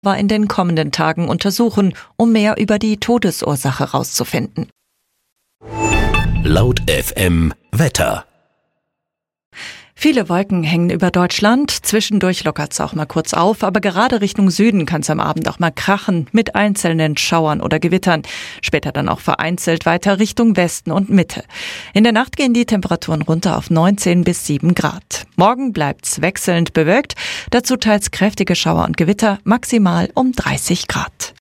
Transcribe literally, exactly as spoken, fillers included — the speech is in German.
war in den kommenden Tagen untersuchen, um mehr über die Todesursache herauszufinden. Laut F M Wetter. Viele Wolken hängen über Deutschland, zwischendurch lockert es auch mal kurz auf, aber gerade Richtung Süden kann es am Abend auch mal krachen mit einzelnen Schauern oder Gewittern. Später dann auch vereinzelt weiter Richtung Westen und Mitte. In der Nacht gehen die Temperaturen runter auf neunzehn bis sieben Grad. Morgen bleibt's wechselnd bewölkt, dazu teils kräftige Schauer und Gewitter, maximal um dreißig Grad.